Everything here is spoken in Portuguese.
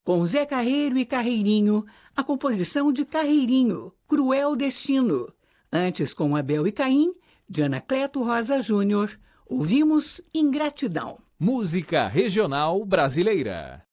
Com Zé Carreiro e Carreirinho, a composição de Carreirinho, Cruel Destino. Antes, com Abel e Caim, de Anacleto Rosa Júnior, ouvimos Ingratidão. Música regional brasileira.